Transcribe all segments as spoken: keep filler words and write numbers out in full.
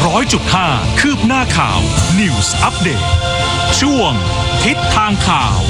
ร้อยจุดห้า คืบหน้าข่าว News Update ช่วงทิศทางข่าว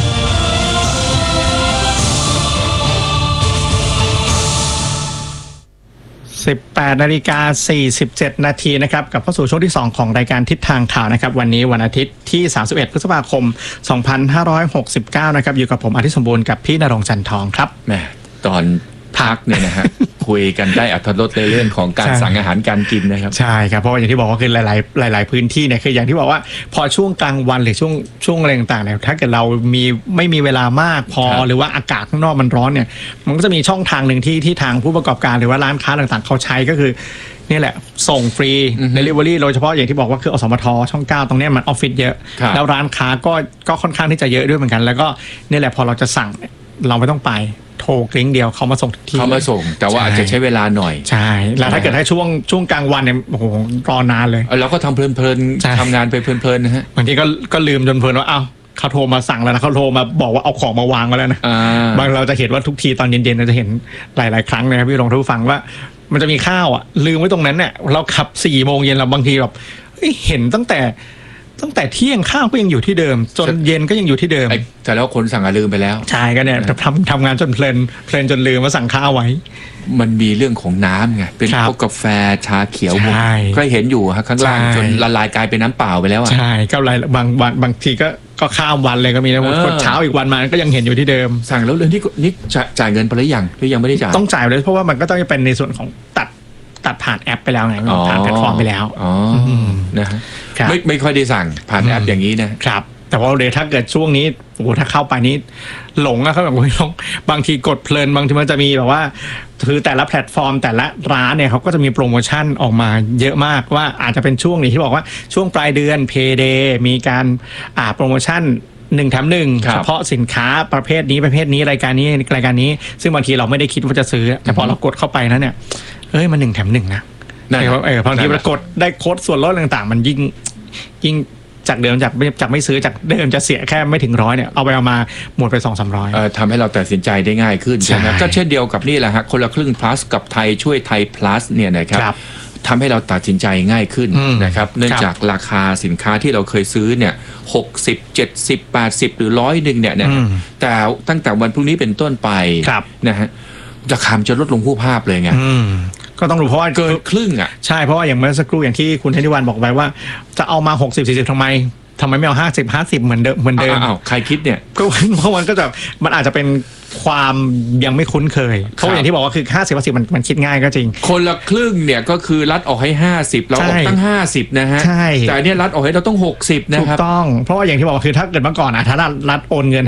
สิบแปดนาฬิกาสี่สิบเจ็ดนาทีนะครับกับเข้าสู่ช่วงที่สองของรายการทิศทางข่าวนะครับวันนี้วันอาทิตย์ที่สามสิบเอ็ดพฤษภาคมสองพันห้าร้อยหกสิบเก้านะครับอยู่กับผมอาทิตย์สมบูรณ์กับพี่ณรงค์จันทร์ทองครับแหมตอนพักเนี่ยนะฮะ คุยกันได้อรรถรสในเรื่องของการสั่งอาหารการกินนะครับใช่ครับเพราะว่าอย่างที่บอกว่าคือหลายๆหลายๆพื้นที่เนี่ยคืออย่างที่บอกว่าพอช่วงกลางวันหรือช่วงช่วงอะไรต่างๆเนี่ยถ้าเกิดเรามีไม่มีเวลามากพอหรือว่าอากาศข้างนอกมันร้อนเนี่ยมันก็จะมีช่องทางหนึ่งที่ที่ทางผู้ประกอบการหรือว่าร้านค้าต่างๆเขาใช้ก็คือนี่แหละส่งฟรี delivery โดยเฉพาะอย่างที่บอกว่าคืออสมทช่องเก้าตรงนี้มันออฟฟิศเยอะแล้วร้านค้าก็ก็ค่อนข้างที่จะเยอะด้วยเหมือนกันแล้วก็นี่แหละพอเราจะสั่งเราไม่ต้องไปโทรกริ้งเดียวเขามาส่งที่เขามาส่งแต่ว่าอาจจะใช้เวลาหน่อยใช่แล้วถ้าเกิดให้ช่วงช่วงกลางวันเนี่ยโอ้โหรอนานเลยเราก็ทำเพลินๆทำงานไปเพลินๆนะฮะบางทีก็ก็ลืมจนเพลินว่าอ้าวเขาโทรมาสั่งแล้วนะเขาโทรมาบอกว่าเอาของมาวางมาแล้วนะบางเราจะเห็นว่าทุกทีตอนเย็นๆเราจะเห็นหลายๆครั้งนะครับพี่ลองทุกฟังว่ามันจะมีข้าวอ่ะลืมไว้ตรงนั้นเนี่ยเราขับสี่โมงเย็นเราบางทีแบบเห็นตั้งแต่ตั้งแต่เที่ยงข้าวก็ยังอยู่ที่เดิมจนเย็นก็ยังอยู่ที่เดิมแต่แล้วคนสั่งลืมไปแล้วใช่ก็เนี่ยทำทำงานจนเพลินเพลินจนลืมว่าสั่งข้าวไว้มันมีเรื่องของน้ำไงเป็นพวกกาแฟชาเขียวผมก็เห็นอยู่ฮะข้างล่างจนละลายกลายเป็นน้ำเปล่าไปแล้วอ่ะใช่ก็อะไรบางวันบางทีก็ก็ข้ามวันเลยก็มีนะคนเช้าอีกวันมาก็ยังเห็นอยู่ที่เดิมสั่งแล้วเรื่องที่นี่จ่ายเงินไปหรือยังหรือยังไม่ได้จ่ายต้องจ่ายเลยเพราะว่ามันก็ต้องเป็นในส่วนของตัดตัดผ่านแอปไปแล้วไงผ่านแพลตฟอร์มไปแล้วอ๋อนะฮะไม่ไม่ค่อยได้สั่งผ่านแอปอย่างนี้นะครับแต่ว่าเดี๋ยวถ้าเกิดช่วงนี้โอ้โหถ้าเข้าไปนี้หลงอะเขาแบบหลงบางทีกดเพลินบางทีมันจะมีแบบว่าคือแต่ละแพลตฟอร์มแต่ละร้านเนี่ยเขาก็จะมีโปรโมชั่นออกมาเยอะมากว่าอาจจะเป็นช่วงนี้ที่บอกว่าช่วงปลายเดือนเพย์เดย์มีการอ่าโปรโมชั่นหนึ่งแถมหนึ่งเฉพาะสินค้าประเภทนี้ประเภทนี้รายการนี้รายการนี้ซึ่งบางทีเราไม่ได้คิดว่าจะซื้อแต่พอเรากดเข้าไปนั้นเนี่ยเอ้ยมันหนึ่งแถมหนึ่งนะเออบางทีเรากดได้โค้ดส่วนลดต่างๆมันยิ่งยิ่งจากเดิมจากจากไม่ซื้อจากเดิมจะเสียแค่ไม่ถึงร้อยเนี่ยเอาไปเอามาหมดไปสองสามร้อยทำให้เราตัดสินใจได้ง่ายขึ้นใช่ไหมก็เช่นเดียวกับนี่แหละฮะคนละครึ่ง plus กับไทยช่วยไทย plus เนี่ยนะครับทำให้เราตัดสินใจง่ายขึ้นนะครับเนื่องจากราคาสินค้าที่เราเคยซื้อเนี่ยหกสิบเจ็ดสิบแปดสิบหรือร้อยหนึ่งเนี่ยนะแต่ตั้งแต่วันพรุ่งนี้เป็นต้นไปนะฮะราคาจะลดลงผู้ภาพเลยไงก็ต้องรู้เพราะว่าเกินครึ่งอ่ะใช่เพราะว่าอย่างเมื่อสักครู่อย่างที่คุณเทนิวันบอกไปว่าจะเอามาหกสิบ สี่สิบทำไมทำไมไม่เอาห้าสิบ ห้าสิบเหมือนเดิมเหมือนเดิมอ้าวใครคิดเนี่ยก็เพราะมันก็จะมันอาจจะเป็นความยังไม่คุ้นเคยเพราะอย่างที่บอกว่าคือห้าสิบ ห้าสิบมันมันคิดง่ายก็จริงคนละครึ่งเนี่ยก็คือรัฐออกให้ห้าสิบเราออกตั้งห้าสิบนะฮะใช่แต่เนี่ยรัฐออกให้เราต้องหกสิบนะครับถูกต้องเพราะว่าอย่างที่บอกคือถ้าเกิดเมื่อก่อนอ่ะถ้ารัฐโอนเงิน